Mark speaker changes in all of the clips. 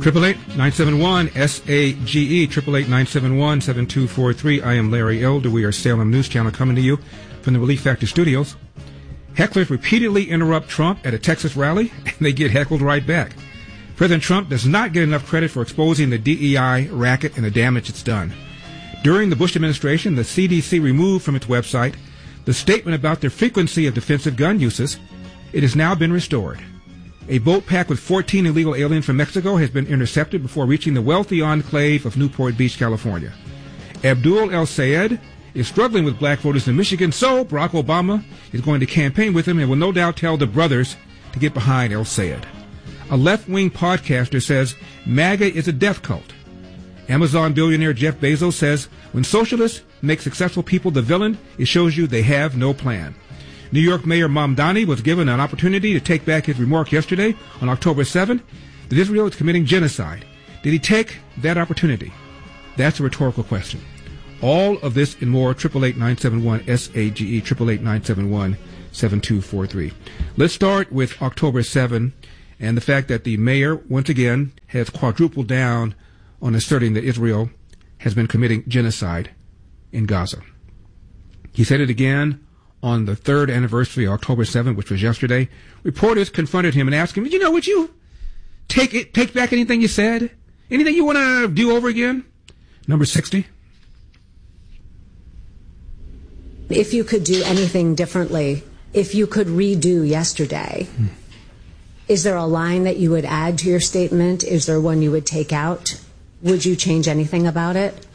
Speaker 1: 888-971-SAGE, 888-971-7243. I am Larry Elder. We are Salem News Channel coming to you from the Relief Factor Studios. Hecklers repeatedly interrupt Trump at a Texas rally, and they get heckled right back. President Trump does not get enough credit for exposing the DEI racket and the damage it's done. During the Bush administration, the CDC removed from its website the statement about the frequency of defensive gun uses. It has now been restored. A boat packed with 14 illegal aliens from Mexico has been intercepted before reaching the wealthy enclave of Newport Beach, California. Abdul El Sayed is struggling with black voters in Michigan, so Barack Obama is going to campaign with him and will no doubt tell the brothers to get behind El Sayed. A left-wing podcaster says MAGA is a death cult. Amazon billionaire Jeff Bezos says when socialists make successful people the villain, it shows you they have no plan. New York Mayor Mamdani was given an opportunity to take back his remark yesterday on October 7th that Israel is committing genocide. Did he take that opportunity? That's a rhetorical question. All of this and more, 888-971-SAGE, 888-971-7243. Let's start with October 7 and the fact that the mayor, once again, has quadrupled down on asserting that Israel has been committing genocide in Gaza. He said it again on the third anniversary of October 7th, which was yesterday. Reporters confronted him and asked him, would you take back anything you said? Anything you want to do over again? Number 60.
Speaker 2: If you could do anything differently, if you could redo yesterday, is there a line that you would add to your statement? Is there one you would take out? Would you change anything about it?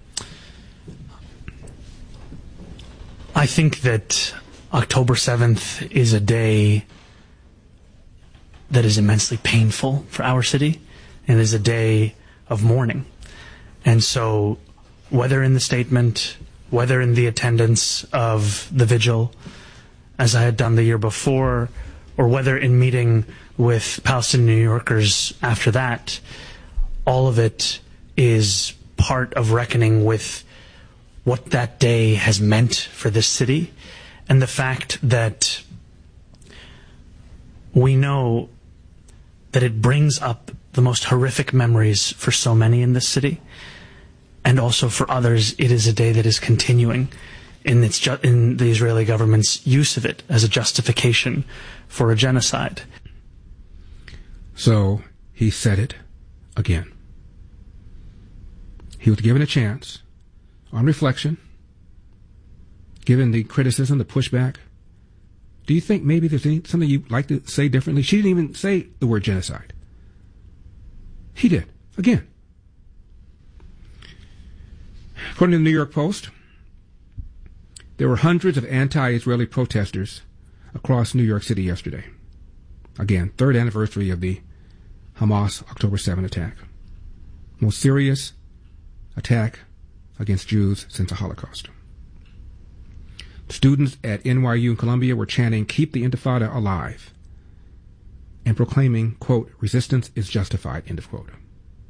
Speaker 3: I think that October 7th is a day that is immensely painful for our city and is a day of mourning. And so whether in the statement, whether in the attendance of the vigil, as I had done the year before, or whether in meeting with Palestinian New Yorkers after that, all of it is part of reckoning with what that day has meant for this city, and the fact that we know that it brings up the most horrific memories for so many in this city, and also for others, it is a day that is continuing in the Israeli government's use of it as a justification for a genocide.
Speaker 1: So he said it again. He was given a chance. On reflection, given the criticism, the pushback, do you think maybe there's something you'd like to say differently? She didn't even say the word genocide. He did. Again. According to the New York Post, there were hundreds of anti-Israeli protesters across New York City yesterday. Again, third anniversary of the Hamas October 7 attack. Most serious attack against Jews since the Holocaust. Students at NYU and Columbia were chanting, "Keep the Intifada alive," and proclaiming, quote, "resistance is justified," end of quote.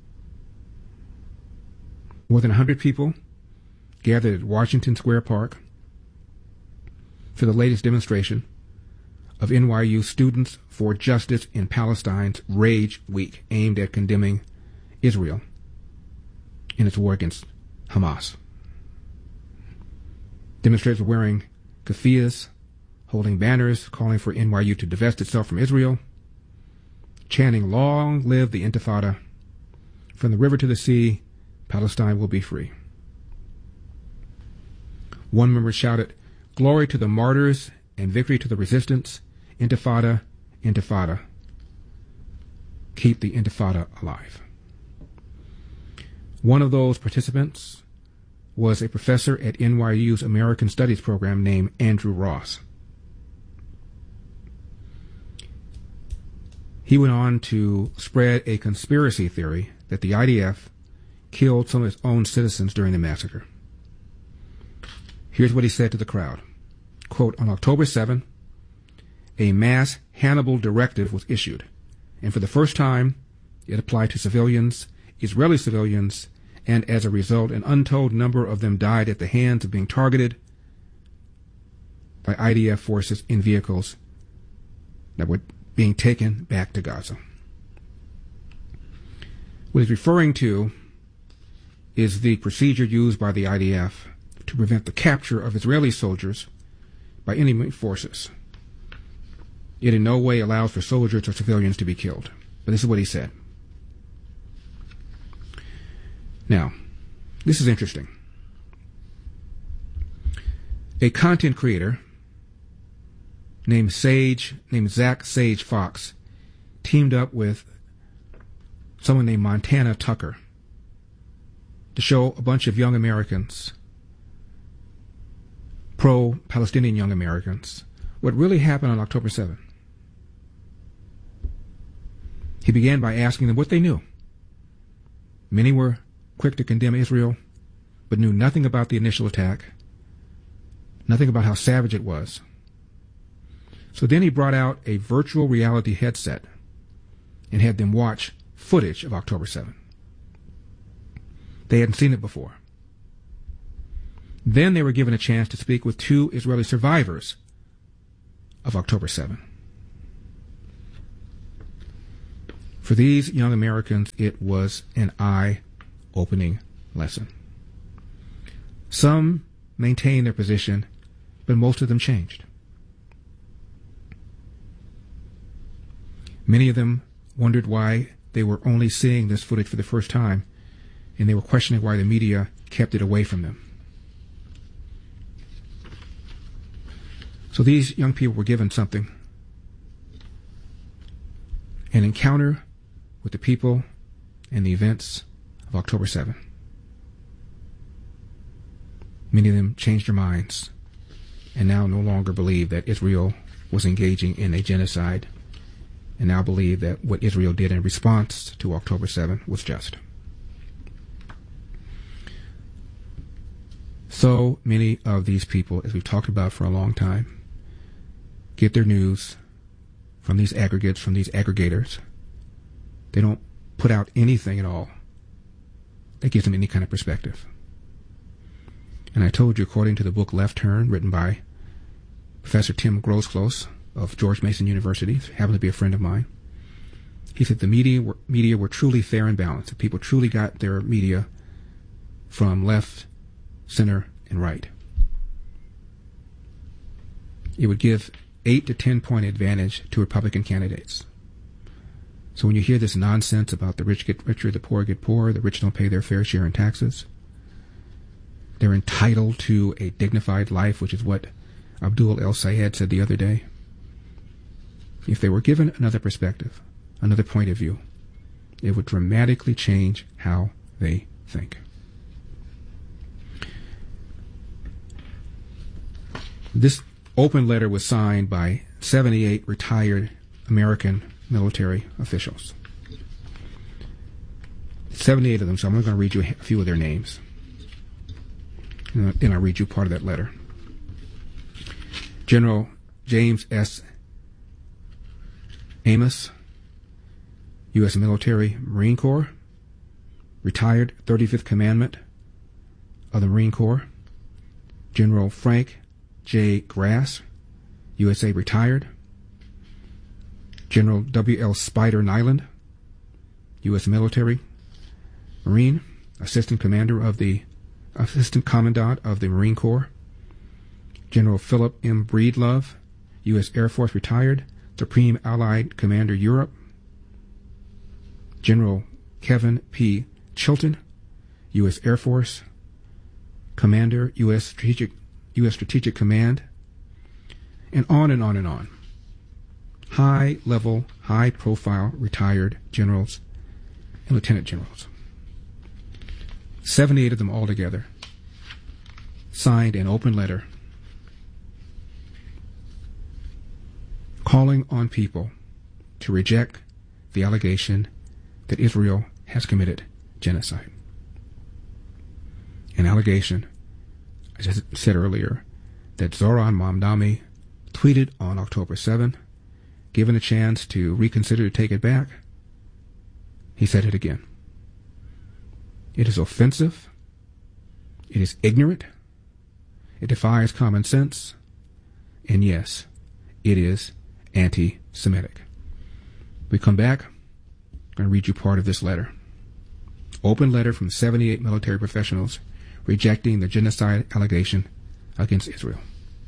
Speaker 1: More than 100 people gathered at Washington Square Park for the latest demonstration of NYU Students for Justice in Palestine's Rage Week, aimed at condemning Israel in its war against Hamas. Demonstrators were wearing keffiyehs, holding banners calling for NYU to divest itself from Israel, chanting, "Long live the Intifada. From the river to the sea, Palestine will be free." One member shouted, "Glory to the martyrs and victory to the resistance. Intifada, Intifada. Keep the Intifada alive." One of those participants was a professor at NYU's American Studies program named Andrew Ross. He went on to spread a conspiracy theory that the IDF killed some of its own citizens during the massacre. Here's what he said to the crowd. Quote, "On October 7, a mass Hannibal directive was issued, and for the first time, it applied to civilians, Israeli civilians, and as a result, an untold number of them died at the hands of being targeted by IDF forces in vehicles that were being taken back to Gaza." What he's referring to is the procedure used by the IDF to prevent the capture of Israeli soldiers by enemy forces. It in no way allows for soldiers or civilians to be killed. But this is what he said. Now, this is interesting. A content creator named Zach Sage Fox teamed up with someone named Montana Tucker to show a bunch of young Americans, pro-Palestinian young Americans, what really happened on October 7th. He began by asking them what they knew. Many were quick to condemn Israel, but knew nothing about the initial attack, nothing about how savage it was. So then he brought out a virtual reality headset and had them watch footage of October 7th. They hadn't seen it before. Then they were given a chance to speak with 2 Israeli survivors of October 7th. For these young Americans, it was an eye-opening lesson. Some maintained their position, but most of them changed. Many of them wondered why they were only seeing this footage for the first time, and they were questioning why the media kept it away from them. So these young people were given something, an encounter with the people and the events of October 7th. Many of them changed their minds and now no longer believe that Israel was engaging in a genocide, and now believe that what Israel did in response to October 7th was just. So many of these people, as we've talked about for a long time, get their news from these aggregates, from these aggregators. They don't put out anything at all that gives them any kind of perspective. And I told you, according to the book Left Turn, written by Professor Tim Grosclose of George Mason University, happened to be a friend of mine, he said the media were truly fair and balanced. The people truly got their media from left, center, and right. It would give 8 to 10 point advantage to Republican candidates. So when you hear this nonsense about the rich get richer, the poor get poorer, the rich don't pay their fair share in taxes, they're entitled to a dignified life, which is what Abdul El Sayed said the other day. If they were given another perspective, another point of view, it would dramatically change how they think. This open letter was signed by 78 retired American military officials. 78 of them, so I'm going to read you a few of their names. And then I'll read you part of that letter. General James S. Amos, U.S. Military Marine Corps, retired 35th Commandment of the Marine Corps. General Frank J. Grass, USA, retired. General W.L. Spider Nyland, U.S. Military Marine, Assistant Commandant of the Marine Corps. General Philip M. Breedlove, U.S. Air Force, retired, Supreme Allied Commander Europe. General Kevin P. Chilton, U.S. Air Force, Commander, U.S. Strategic Command, and on and on and on. High-level, high-profile retired generals and lieutenant generals. 78 of them altogether signed an open letter calling on people to reject the allegation that Israel has committed genocide. An allegation, as I said earlier, that Zoran Mamdani tweeted on October 7th. Given a chance to reconsider to take it back, he said it again. It is offensive. It is ignorant. It defies common sense. And yes, it is anti-Semitic. We come back, I'm going to read you part of this letter. Open letter from 78 military professionals rejecting the genocide allegation against Israel.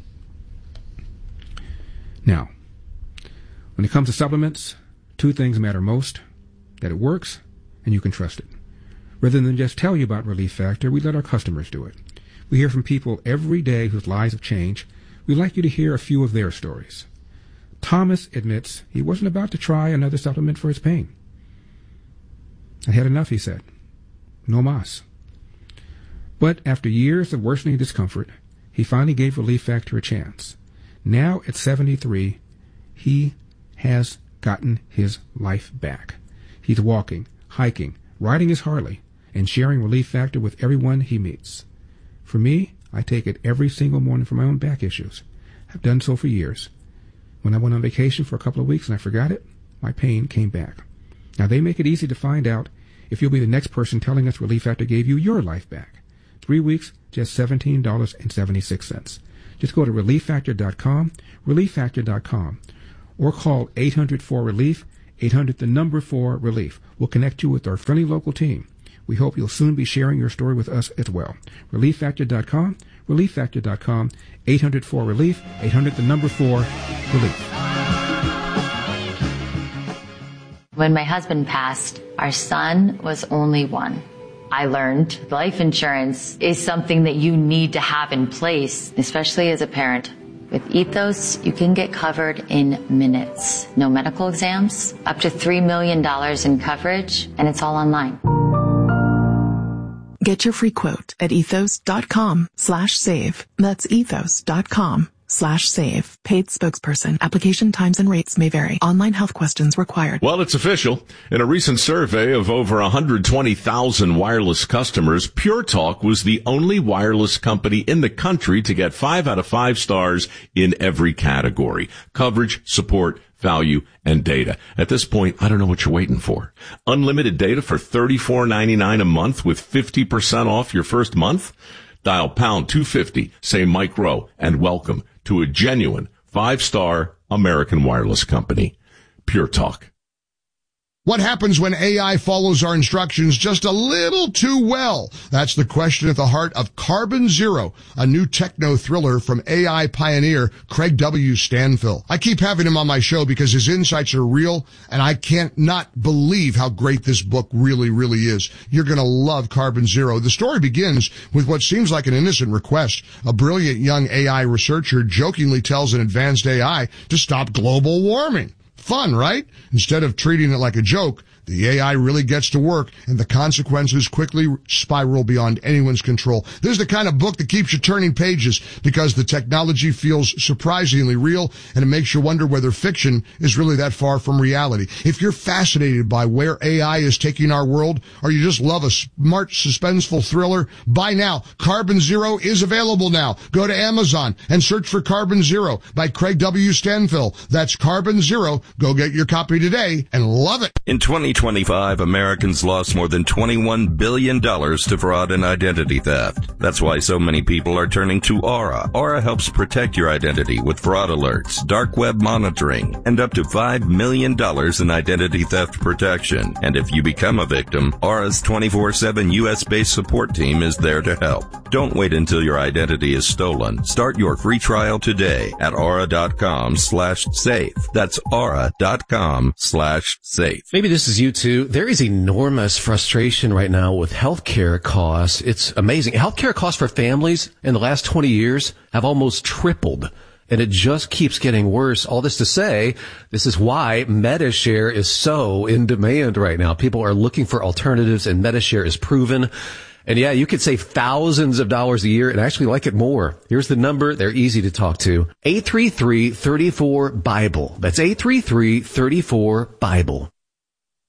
Speaker 1: Now, when it comes to supplements, two things matter most: that it works and you can trust it. Rather than just tell you about Relief Factor, we let our customers do it. We hear from people every day whose lives have changed. We'd like you to hear a few of their stories. Thomas admits he wasn't about to try another supplement for his pain. I had enough, he said. No mas. But after years of worsening discomfort, he finally gave Relief Factor a chance. Now at 73, he has gotten his life back. He's walking, hiking, riding his Harley, and sharing Relief Factor with everyone he meets. For me, I take it every single morning for my own back issues. I've done so for years. When I went on vacation for a couple of weeks and I forgot it, my pain came back. Now, they make it easy to find out if you'll be the next person telling us Relief Factor gave you your life back. 3 weeks, just $17.76. Just go to ReliefFactor.com, ReliefFactor.com, or call 800-4-RELIEF, 800-4-RELIEF. We'll connect you with our friendly local team. We hope you'll soon be sharing your story with us as well. ReliefFactor.com, ReliefFactor.com, 800-4-RELIEF, 800-4-RELIEF.
Speaker 4: When my husband passed, our son was only 1. I learned life insurance is something that you need to have in place, especially as a parent. With Ethos, you can get covered in minutes. No medical exams, up to $3 million in coverage, and it's all online.
Speaker 5: Get your free quote at ethos.com/save. That's ethos.com/save. Paid spokesperson. Application times and rates may vary. Online health questions required.
Speaker 6: Well, it's official. In a recent survey of over 120,000 wireless customers, Pure Talk was the only wireless company in the country to get 5 out of 5 stars in every category: coverage, support, value, and data. At this point, I don't know what you're waiting for. Unlimited data for $34.99 a month with 50% off your first month? Dial pound 250, say Mike Rowe, and welcome to a genuine 5-star American wireless company. Pure Talk.
Speaker 7: What happens when AI follows our instructions just a little too well? That's the question at the heart of Carbon Zero, a new techno thriller from AI pioneer Craig W. Stanfill. I keep having him on my show because his insights are real, and I can't not believe how great this book really is. You're going to love Carbon Zero. The story begins with what seems like an innocent request. A brilliant young AI researcher jokingly tells an advanced AI to stop global warming. Fun, right? Instead of treating it like a joke, the AI really gets to work, and the consequences quickly spiral beyond anyone's control. This is the kind of book that keeps you turning pages because the technology feels surprisingly real, and it makes you wonder whether fiction is really that far from reality. If you're fascinated by where AI is taking our world, or you just love a smart, suspenseful thriller, buy now. Carbon Zero is available now. Go to Amazon and search for Carbon Zero by Craig W. Stanfill. That's Carbon Zero. Go get your copy today and love it.
Speaker 8: In 2025, Americans lost more than $21 billion to fraud and identity theft. That's why so many people are turning to Aura. Aura helps protect your identity with fraud alerts, dark web monitoring, and up to $5 million in identity theft protection. And if you become a victim, Aura's 24/7 U.S.-based support team is there to help. Don't wait until your identity is stolen. Start your free trial today at aura.com/safe. That's aura.com/safe.
Speaker 9: Maybe this is you too. There is enormous frustration right now with healthcare costs. It's amazing. Healthcare costs for families in the last 20 years have almost tripled, and it just keeps getting worse. All this to say, this is why MediShare is so in demand right now. People are looking for alternatives, and MediShare is proven. And yeah, you could save thousands of dollars a year and actually like it more. Here's the number. They're easy to talk to. 833-34-BIBLE. That's 833-34-BIBLE.